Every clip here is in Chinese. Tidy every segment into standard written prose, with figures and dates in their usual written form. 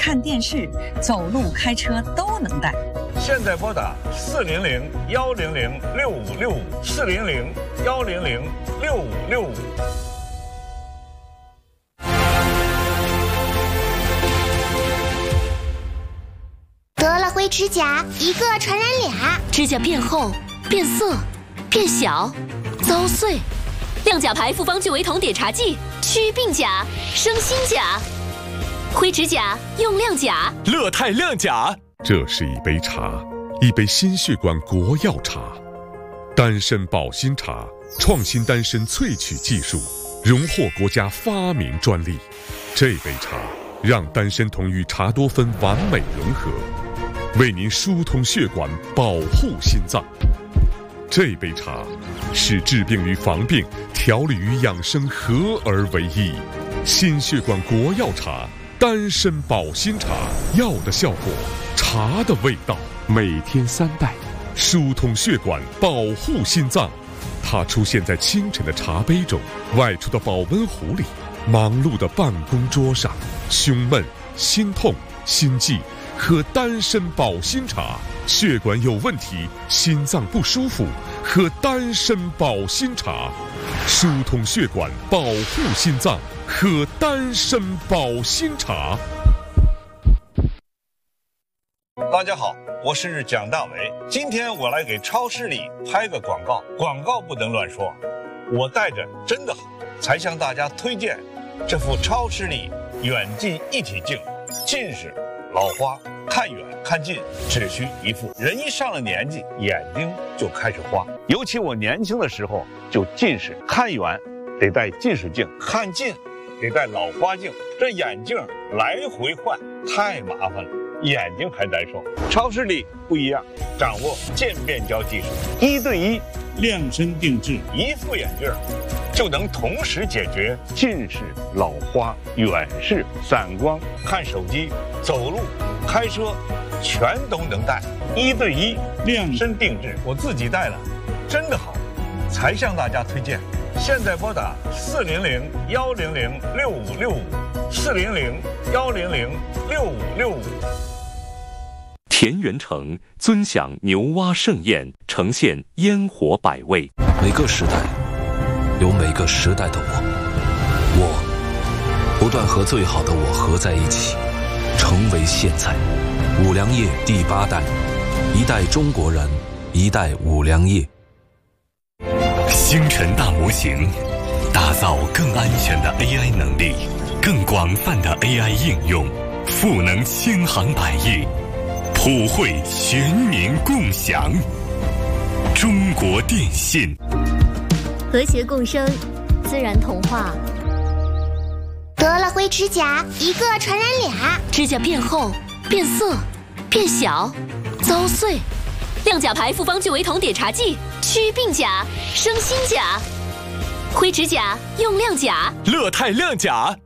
看电视、走路、开车都能带。 现在拨打400-100-6565，400-100-6565。 得了灰指甲，一个传染俩， 指甲变厚、变色、变小、遭碎。亮甲牌复方聚维酮碘茶剂，祛病甲，生新甲。灰指甲用亮甲， 乐泰亮甲。 这是一杯茶，一杯心血管国药茶，丹参保心茶，创新丹参萃取技术，荣获国家发明专利。这杯茶让丹参酮与茶多酚完美融合，为您疏通血管，保护心脏。这杯茶是治病与防病、调理与养生合而为一。心血管国药茶，丹参保心茶，药的效果，茶的味道，每天3袋，疏通血管，保护心脏。它出现在清晨的茶杯中，外出的保温壶里，忙碌的办公桌上。胸闷、心痛、心悸，喝丹参保心茶；血管有问题、心脏不舒服，喝丹参保心茶。疏通血管，保护心脏，喝丹参保心茶。 大家好，我是蒋大为。今天我来给超市里拍个广告，广告不能乱说。我戴着真的好，才向大家推荐这副超视力远近一体镜。近视、老花、看远看近只需一副。人一上了年纪，眼睛就开始花。尤其我年轻的时候就近视，看远得戴近视镜，看近得戴老花镜，这眼镜来回换太麻烦了，眼睛还难受。超视力不一样，掌握渐变焦技术，1对1量身定制，一副眼镜就能同时解决近视、老花、远视、散光、看手机、走路、开车，全都能戴。1对1量身定制，我自己戴了，真的好，才向大家推荐。现在拨打400-100-6565，400-100-6565。 田园城尊享牛蛙盛宴，呈现烟火百味。 每个时代有每个时代的我不断和最好的我合在一起，成为现在。五粮液第8代，一代中国人，一代五粮液。 星辰大模型，打造更安全的 AI 能力，更广泛的 AI 应用，赋能千行百业，普惠全民共享。中国电信， 和谐共生，自然童话。得了灰指甲，一个传染俩， 指甲变厚、变色、变小、遭碎。亮甲牌复方聚维酮碘茶剂，祛病甲，生新甲。灰指甲用亮甲， 乐泰亮甲。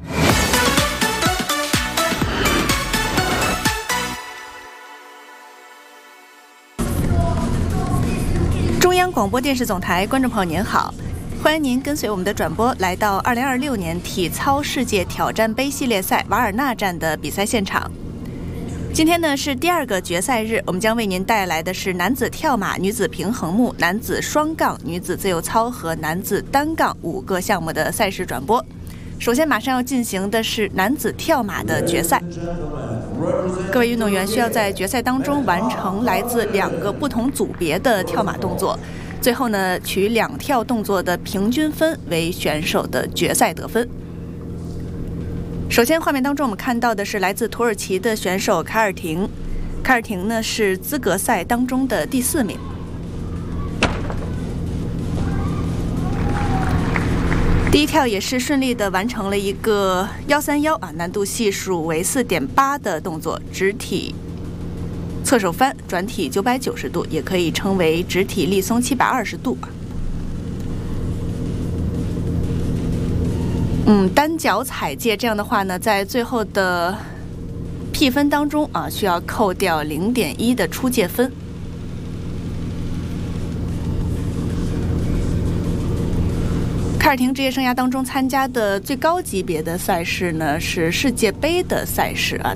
中央广播电视总台观众朋友您好，欢迎您跟随我们的转播来到2026年体操世界挑战杯系列赛瓦尔纳站的比赛现场。今天呢是第2个决赛日，我们将为您带来的是男子跳马、女子平衡木、男子双杠、女子自由操和男子单杠5个项目的赛事转播。首先马上要进行的是男子跳马的决赛，各位运动员需要在决赛当中完成来自2个不同组别的跳马动作，最后呢取2跳动作的平均分为选手的决赛得分。首先画面当中我们看到的是来自土耳其的选手凯尔廷，凯尔廷呢是资格赛当中的第4名。第1跳也是顺利的完成了一个131难度系数为4.8的动作，直体侧手翻，转体990度，也可以称为直体立松720度。单脚踩界这样的话呢，在最后的P分当中需要扣掉0.1的出界分。凯尔廷职业生涯当中参加的最高级别的赛事呢是世界杯的赛事